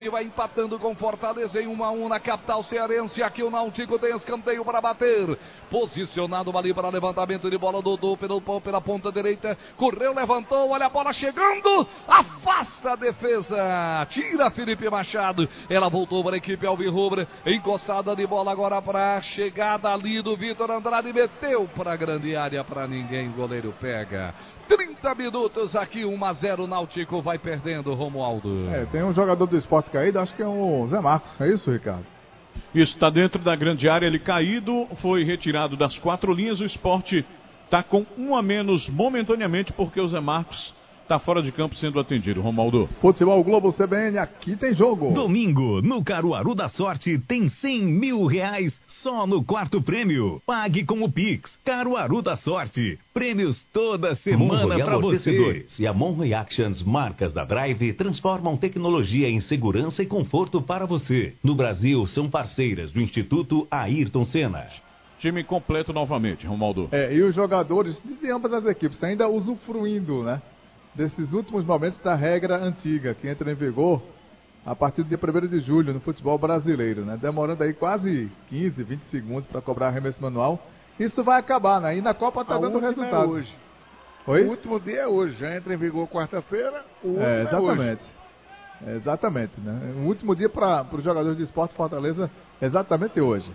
E vai empatando com Fortaleza em 1-1 na capital cearense. Aqui o Náutico tem escanteio para bater. Posicionado ali para levantamento de bola. Dodô pela ponta direita. Correu, levantou. Olha a bola chegando. Afasta a defesa. Tira Felipe Machado. Ela voltou para a equipe alvirrubra. Encostada de bola agora para a chegada ali do Vitor Andrade. Meteu para a grande área para ninguém. O goleiro pega. 30 minutos aqui, 1-0, Náutico vai perdendo, Romualdo. Tem um jogador do Sport caído, acho que é o Zé Marcos, é isso, Ricardo? Isso, está dentro da grande área, ele caído, foi retirado das 4 linhas, o Sport está com 1 a menos momentaneamente, porque o Zé Marcos está fora de campo sendo atendido, Romualdo. Futebol Globo CBN, aqui tem jogo. Domingo, no Caruaru da Sorte, tem 100 mil reais só no quarto prêmio. Pague com o Pix. Caruaru da Sorte. Prêmios toda semana para você. E a Monroe Actions, marcas da Drive, transformam tecnologia em segurança e conforto para você. No Brasil, são parceiras do Instituto Ayrton Senna. Time completo novamente, Romualdo. E os jogadores de ambas as equipes ainda usufruindo, né, desses últimos momentos da regra antiga, que entra em vigor a partir do dia 1º de julho no futebol brasileiro, né? Demorando aí quase 15, 20 segundos para cobrar arremesso manual. Isso vai acabar, né? E na Copa está dando resultado. É hoje. Oi? O último dia é hoje, já entra em vigor quarta-feira, o último exatamente. é hoje. Exatamente, né? O último dia para os jogadores de Esporte Fortaleza, exatamente hoje.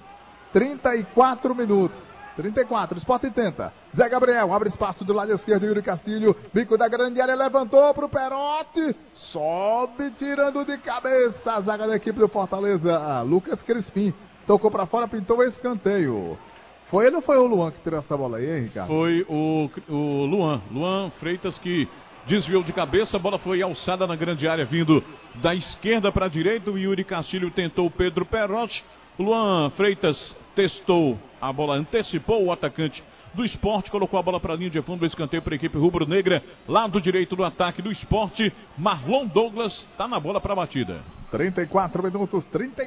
34 minutos. 34, Sport tenta. Zé Gabriel, abre espaço do lado esquerdo, Yuri Castilho, bico da grande área, levantou pro Perotti, sobe tirando de cabeça a zaga da equipe do Fortaleza, Lucas Crispim, tocou pra fora, pintou o escanteio. Foi ele ou foi o Luan que tirou essa bola aí, hein, Ricardo? Foi o Luan Freitas que desviou de cabeça, a bola foi alçada na grande área, vindo da esquerda para a direita, o Yuri Castilho tentou o Pedro Perotti. Luan Freitas testou a bola, antecipou o atacante do Sport, colocou a bola para a linha de fundo do escanteio para a equipe rubro-negra, lado direito do ataque do Sport. Marlon Douglas está na bola para a batida. 34 minutos,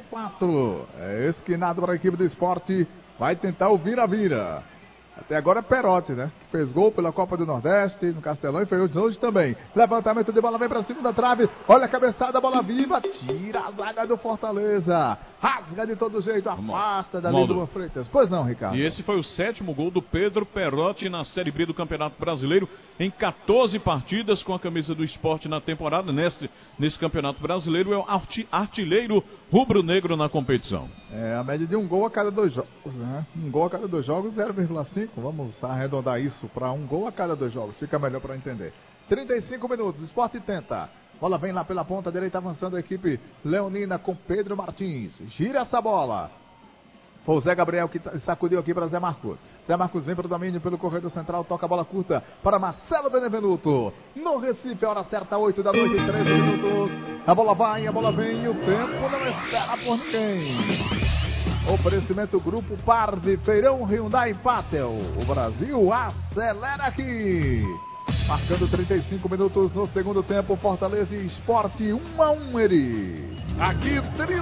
34. Esquinado para a equipe do Sport, vai tentar o vira-vira. Até agora é Perotti, né? Que fez gol pela Copa do Nordeste, no Castelão, e fez hoje também. Levantamento de bola, vem pra segunda trave. Olha a cabeçada, bola viva. Tira a zaga do Fortaleza. Rasga de todo jeito, afasta dali do Freitas. Pois não, Ricardo. E esse foi o 7º gol do Pedro Perotti na Série B do Campeonato Brasileiro. Em 14 partidas com a camisa do Sport na temporada. Nesse Campeonato Brasileiro é o artilheiro rubro-negro na competição. A média de um gol a cada 2 jogos, né? Um gol a cada 2 jogos, 0,5. Vamos arredondar isso para um gol a cada 2 jogos. Fica melhor para entender. 35 minutos, Sport tenta. Bola vem lá pela ponta direita, avançando a equipe leonina com Pedro Martins. Gira essa bola. Foi o Zé Gabriel que sacudiu aqui para Zé Marcos. Zé Marcos vem para o domínio pelo corredor central, toca a bola curta para Marcelo Benevenuto. No Recife, hora certa, 8 da noite, 13 minutos. A bola vai, a bola vem e o tempo não espera por ninguém. Oferecimento Grupo Parve, Feirão Hyundai Patel. O Brasil acelera aqui. Marcando 35 minutos no segundo tempo, Fortaleza e Sport 1-1, Eri. Aqui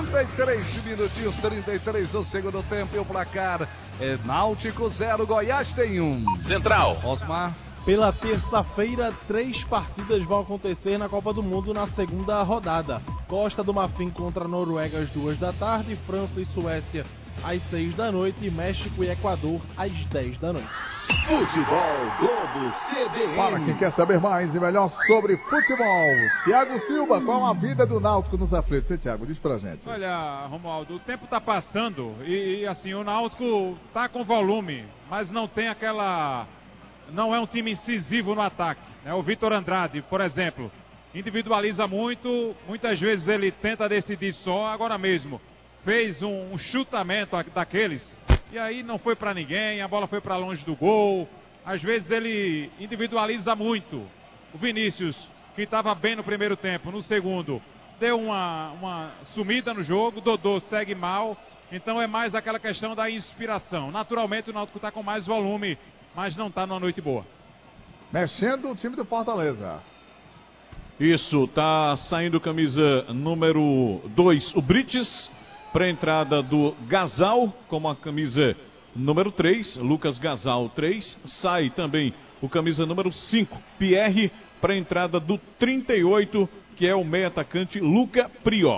33 minutinhos, 33 no segundo tempo e o placar é Náutico 0, Goiás tem 1. Central. Osmar. Pela terça-feira, 3 partidas vão acontecer na Copa do Mundo na segunda rodada. Costa do Marfim contra a Noruega às 2 da tarde, França e Suécia às 6 da noite e México e Equador às 10 da noite. Futebol Globo CBN. Para quem quer saber mais e melhor sobre futebol, Thiago Silva, qual a vida do Náutico nos aflitos? Você, Thiago, diz pra gente. Olha, Romualdo, o tempo tá passando e assim, o Náutico tá com volume, mas não tem aquela... Não é um time incisivo no ataque, né? O Vitor Andrade, por exemplo, individualiza muito, muitas vezes ele tenta decidir só, agora mesmo fez um chutamento daqueles, e aí não foi para ninguém, a bola foi para longe do gol, às vezes ele individualiza muito. O Vinícius, que estava bem no primeiro tempo, no segundo, deu uma sumida no jogo, Dodô segue mal, então é mais aquela questão da inspiração. Naturalmente o Náutico está com mais volume, mas não está numa noite boa. Mexendo o time do Fortaleza. Isso, tá saindo camisa número 2, o Brites, para a entrada do Gasal, como a camisa número 3, Lucas Gasal 3, sai também o camisa número 5, Pierre, para a entrada do 38, que é o meio atacante Luca Prior.